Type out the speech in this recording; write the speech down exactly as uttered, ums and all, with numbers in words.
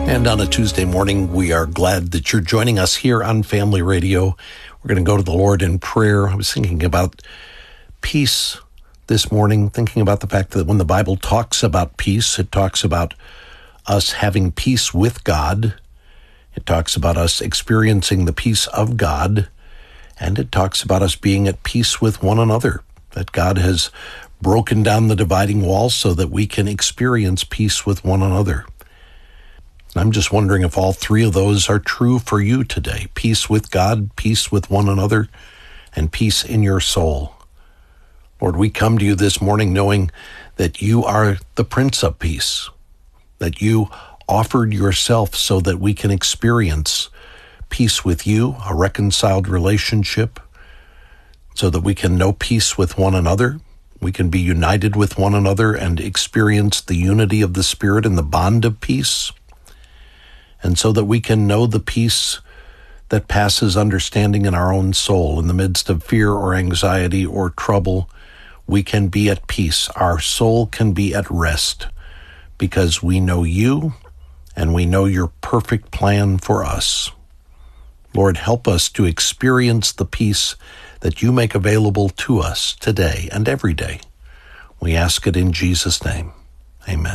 And on a Tuesday morning, we are glad that you're joining us here on Family Radio. We're going to go to the Lord in prayer. I was thinking about peace this morning, thinking about the fact that when the Bible talks about peace, it talks about us having peace with God. It talks about us experiencing the peace of God. And it talks about us being at peace with one another, that God has broken down the dividing wall so that we can experience peace with one another. I'm just wondering if all three of those are true for you today. Peace with God, peace with one another, and peace in your soul. Lord, we come to you this morning knowing that you are the Prince of Peace, that you offered yourself so that we can experience peace with you, a reconciled relationship, so that we can know peace with one another. We can be united with one another and experience the unity of the Spirit and the bond of peace. And so that we can know the peace that passes understanding in our own soul. In the midst of fear or anxiety or trouble, we can be at peace. Our soul can be at rest because we know you and we know your perfect plan for us. Lord, help us to experience the peace that you make available to us today and every day. We ask it in Jesus' name. Amen.